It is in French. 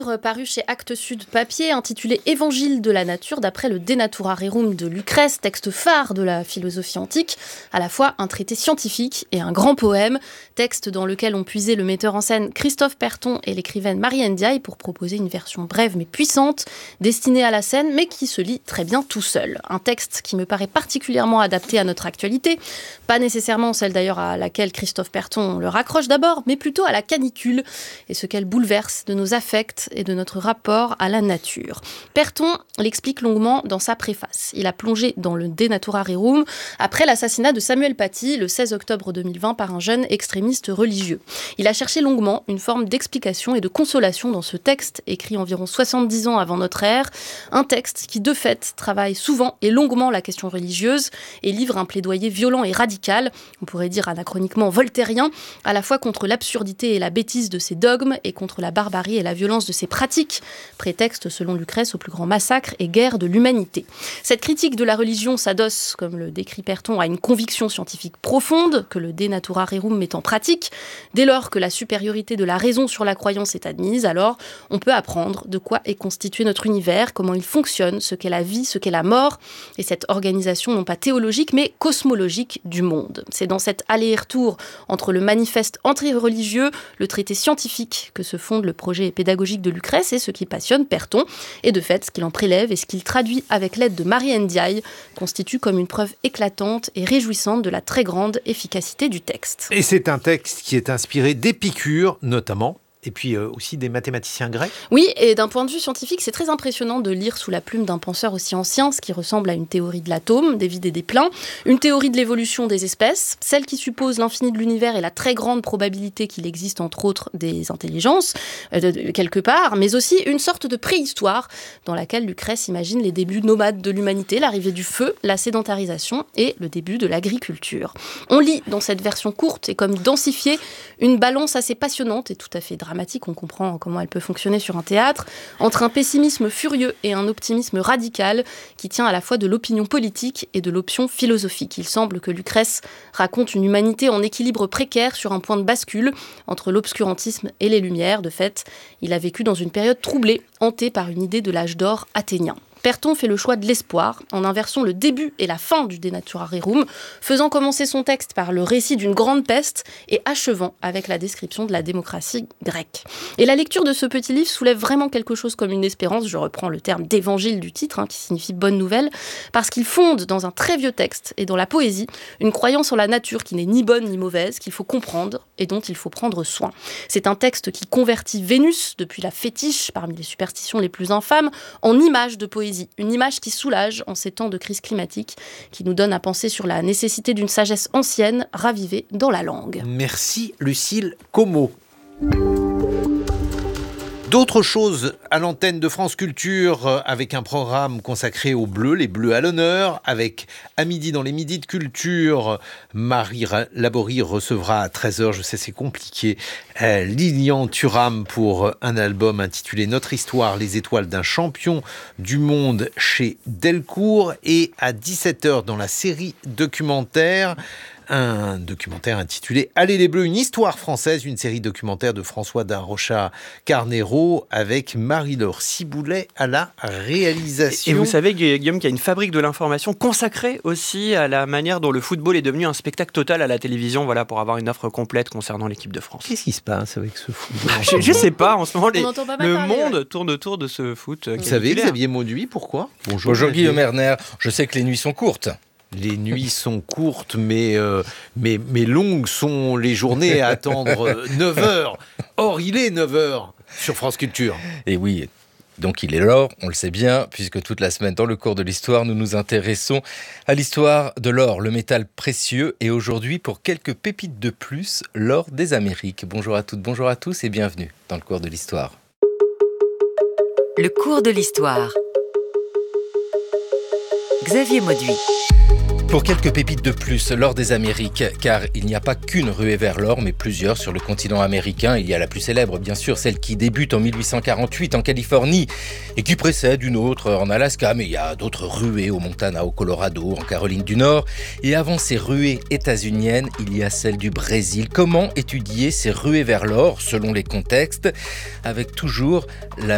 Paru chez Actes Sud Papier, intitulé Évangile de la nature, d'après le De Natura Rerum de Lucrèce, texte phare de la philosophie antique, à la fois un traité scientifique et un grand poème, texte dans lequel ont puisé le metteur en scène Christophe Perton et l'écrivaine Marie Ndiaye pour proposer une version brève mais puissante, destinée à la scène, mais qui se lit très bien tout seul. Un texte qui me paraît particulièrement adapté à notre actualité, pas nécessairement celle d'ailleurs à laquelle Christophe Perton le raccroche d'abord, mais plutôt à la canicule et ce qu'elle bouleverse de nos affects et de notre rapport à la nature. Perton l'explique longuement dans sa préface. Il a plongé dans le De Natura Rerum après l'assassinat de Samuel Paty le 16 octobre 2020 par un jeune extrémiste religieux. Il a cherché longuement une forme d'explication et de consolation dans ce texte, écrit environ 70 ans avant notre ère, un texte qui de fait travaille souvent et longuement la question religieuse et livre un plaidoyer violent et radical, on pourrait dire anachroniquement voltairien, à la fois contre l'absurdité et la bêtise de ses dogmes et contre la barbarie et la violence de ses pratiques, prétexte selon Lucrèce au plus grand massacre et guerre de l'humanité. Cette critique de la religion s'adosse, comme le décrit Perton, à une conviction scientifique profonde que le De Natura Rerum met en pratique. Dès lors que la supériorité de la raison sur la croyance est admise, alors on peut apprendre de quoi est constitué notre univers, comment il fonctionne, ce qu'est la vie, ce qu'est la mort, et cette organisation non pas théologique mais cosmologique du monde. C'est dans cet aller-retour entre le manifeste anti-religieux, le traité scientifique que se fonde le projet pédagogique de Lucrèce et ce qui passionne Perton. Et de fait, ce qu'il en prélève et ce qu'il traduit avec l'aide de Marie Ndiaye constitue comme une preuve éclatante et réjouissante de la très grande efficacité du texte. Et c'est un texte qui est inspiré d'Épicure, notamment. Et puis aussi des mathématiciens grecs. Oui, et d'un point de vue scientifique, c'est très impressionnant de lire sous la plume d'un penseur aussi ancien ce qui ressemble à une théorie de l'atome, des vides et des pleins, une théorie de l'évolution des espèces, celle qui suppose l'infini de l'univers et la très grande probabilité qu'il existe entre autres des intelligences, quelque part, mais aussi une sorte de préhistoire dans laquelle Lucrèce imagine les débuts nomades de l'humanité, l'arrivée du feu, la sédentarisation et le début de l'agriculture. On lit dans cette version courte et comme densifiée une balance assez passionnante et tout à fait dramatique, on comprend comment elle peut fonctionner sur un théâtre, entre un pessimisme furieux et un optimisme radical qui tient à la fois de l'opinion politique et de l'option philosophique. Il semble que Lucrèce raconte une humanité en équilibre précaire sur un point de bascule entre l'obscurantisme et les Lumières. De fait, il a vécu dans une période troublée, hantée par une idée de l'âge d'or athénien. Perton fait le choix de l'espoir, en inversant le début et la fin du De Natura Rerum, faisant commencer son texte par le récit d'une grande peste et achevant avec la description de la démocratie grecque. Et la lecture de ce petit livre soulève vraiment quelque chose comme une espérance, je reprends le terme d'évangile du titre, qui signifie bonne nouvelle, parce qu'il fonde dans un très vieux texte et dans la poésie une croyance en la nature qui n'est ni bonne ni mauvaise, qu'il faut comprendre et dont il faut prendre soin. C'est un texte qui convertit Vénus, depuis la fétiche parmi les superstitions les plus infâmes, en image de poésie. Une image qui soulage en ces temps de crise climatique, qui nous donne à penser sur la nécessité d'une sagesse ancienne ravivée dans la langue. Merci Lucille Como. D'autres choses à l'antenne de France Culture avec un programme consacré aux Bleus, les Bleus à l'honneur. Avec à midi dans les midis de culture, Marie Laborie recevra à 13h, je sais c'est compliqué, Lilian Thuram pour un album intitulé Notre histoire, les étoiles d'un champion du monde chez Delcourt. Et à 17h dans la série documentaire, un documentaire intitulé Allez les Bleus, une histoire française, une série documentaire de François Darocha Carnero avec Marie-Laure Ciboulet à la réalisation. Et vous savez, Guillaume, qu'il y a une fabrique de l'information consacrée aussi à la manière dont le football est devenu un spectacle total à la télévision, voilà, pour avoir une offre complète concernant l'équipe de France. Qu'est-ce qui se passe avec ce football ? Je sais pas, en ce moment, le monde ouais. tourne autour de ce foot. Vous savez, Xavier Mauduit, pourquoi ? Bonjour Guillaume Erner, je sais que les nuits sont courtes. Les nuits sont courtes, mais longues sont les journées à attendre 9h. Or, il est 9h sur France Culture. Et oui, donc il est l'or, on le sait bien, puisque toute la semaine, dans le cours de l'histoire, nous nous intéressons à l'histoire de l'or, le métal précieux. Et aujourd'hui, pour quelques pépites de plus, l'or des Amériques. Bonjour à toutes, bonjour à tous et bienvenue dans le cours de l'histoire. Le cours de l'histoire. Xavier Mauduit. Pour quelques pépites de plus, l'or des Amériques, car il n'y a pas qu'une ruée vers l'or, mais plusieurs sur le continent américain. Il y a la plus célèbre, bien sûr, celle qui débute en 1848 en Californie et qui précède une autre en Alaska. Mais il y a d'autres ruées au Montana, au Colorado, en Caroline du Nord. Et avant ces ruées états-uniennes, il y a celle du Brésil. Comment étudier ces ruées vers l'or, selon les contextes, avec toujours la